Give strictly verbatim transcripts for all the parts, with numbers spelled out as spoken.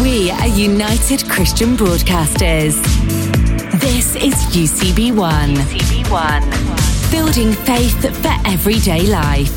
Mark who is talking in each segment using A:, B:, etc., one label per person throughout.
A: We are United Christian Broadcasters. This is U C B one. U C B one. Building faith for everyday life.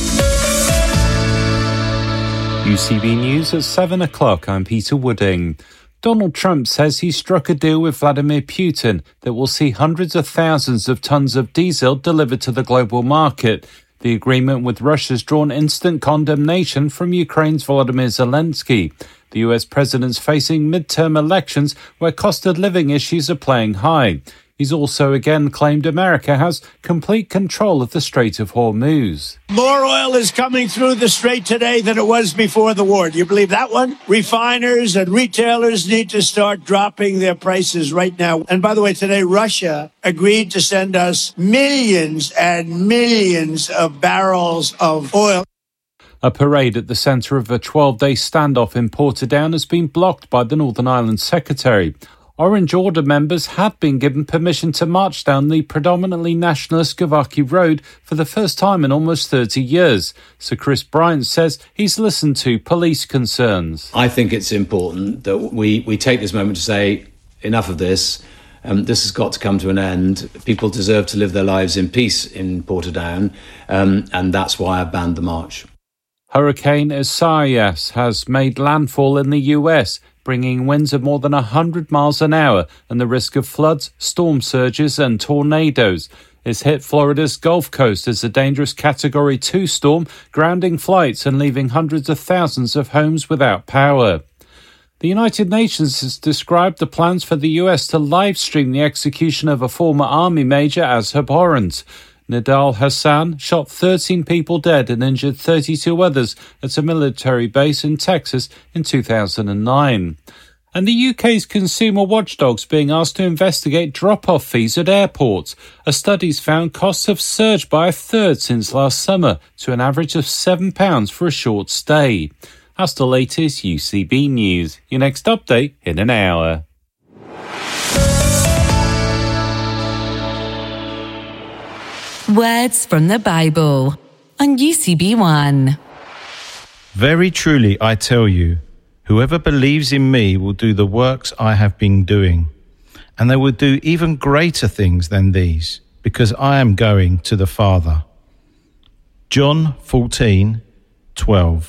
B: U C B News at seven o'clock. I'm Peter Wooding. Donald Trump says he struck a deal with Vladimir Putin that will see hundreds of thousands of tons of diesel delivered to the global market. The agreement with Russia has drawn instant condemnation from Ukraine's Volodymyr Zelensky. The U S president's facing midterm elections where cost of living issues are playing high. He's also again claimed America has complete control of the Strait of Hormuz.
C: More oil is coming through the strait today than it was before the war. Do you believe that one? Refiners and retailers need to start dropping their prices right now. And by the way, today, Russia agreed to send us millions and millions of barrels of oil.
B: A parade at the centre of a twelve-day standoff in Portadown has been blocked by the Northern Ireland Secretary. Orange Order members had been given permission to march down the predominantly nationalist Gavaki Road for the first time in almost thirty years. Sir Chris Bryant says he's listened to police concerns.
D: I think it's important that we, we take this moment to say, enough of this. Um, this has got to come to an end. People deserve to live their lives in peace in Portadown, um, and that's why I banned the march.
B: Hurricane Isaias has made landfall in the U S, bringing winds of more than one hundred miles an hour and the risk of floods, storm surges and tornadoes. It's hit Florida's Gulf Coast as a dangerous Category two storm, grounding flights and leaving hundreds of thousands of homes without power. The United Nations has described the plans for the U S to live stream the execution of a former army major as abhorrent. Nidal Hassan shot thirteen people dead and injured thirty-two others at a military base in Texas in two thousand nine. And the U K's consumer watchdogs being asked to investigate drop-off fees at airports. A study's found costs have surged by a third since last summer to an average of seven pounds for a short stay. That's the latest U C B news. Your next update in an hour.
A: Words from the Bible on U C B one.
E: Very truly I tell you, whoever believes in me will do the works I have been doing, and they will do even greater things than these, because I am going to the Father. John fourteen twelve.